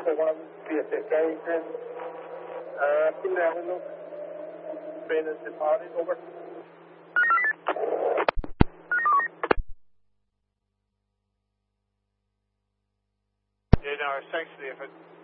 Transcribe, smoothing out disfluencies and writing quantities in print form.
1, PSA Carrington. Team Avenue. Train is departing, over. Yeah, no, thanks for the effort.